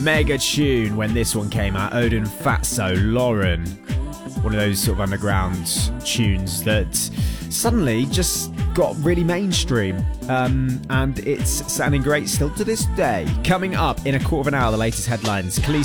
Mega tune when this one came out. Odin Fatso, Lauren. One of those sort of underground tunes that suddenly just got really mainstream. And it's sounding great still to this day. Coming up in a quarter of an hour, the latest headlines. Khalees